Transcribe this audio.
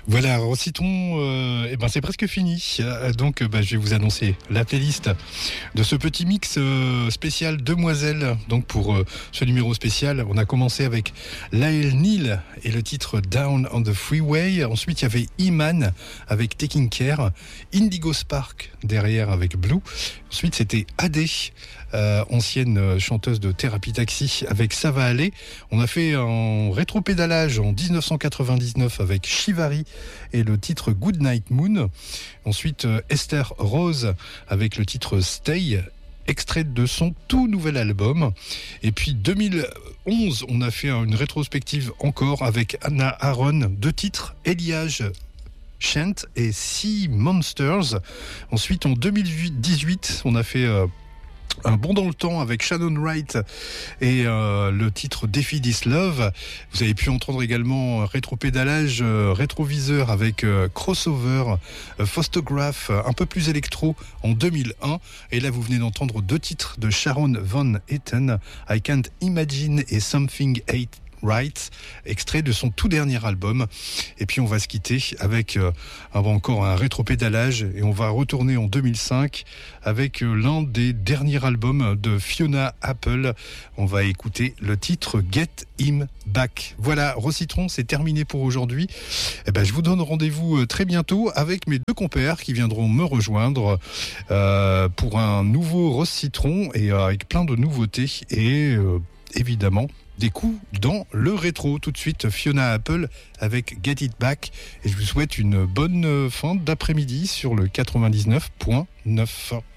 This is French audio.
Voilà, recitons, c'est presque fini. Donc, je vais vous annoncer la playlist de ce petit mix spécial Demoiselle. Donc, pour ce numéro spécial, on a commencé avec Lael Neal et le titre Down on the Freeway. Ensuite, il y avait Iman avec Taking Care, Indigo Spark derrière avec Blue. Ensuite, c'était Adé, ancienne chanteuse de Thérapie Taxi avec Ça va aller. On a fait un rétropédalage en 1999 avec Shivari et le titre Good Night Moon. Ensuite, Esther Rose avec le titre Stay, extrait de son tout nouvel album. Et puis 2011, on a fait une rétrospective encore avec Anna Aaron, 2 titres, Eliage Chant et Sea Monsters. Ensuite, en 2018, on a fait un bond dans le temps avec Shannon Wright et le titre Defy This Love. Vous avez pu entendre également rétropédalage, rétroviseur avec crossover, photograph, un peu plus électro en 2001. Et là, vous venez d'entendre 2 titres de Sharon Van Etten, I Can't Imagine et Something Ain't Right, extrait de son tout dernier album. Et puis on va se quitter avec encore un rétropédalage et on va retourner en 2005 avec l'un des derniers albums de Fiona Apple. On va écouter le titre Get Him Back. Voilà, Recitron, c'est terminé pour aujourd'hui. Je vous donne rendez-vous très bientôt avec mes 2 compères qui viendront me rejoindre pour un nouveau Recitron et avec plein de nouveautés et évidemment des coups dans le rétro. Tout de suite, Fiona Apple avec Get It Back. Et je vous souhaite une bonne fin d'après-midi sur le 99.9.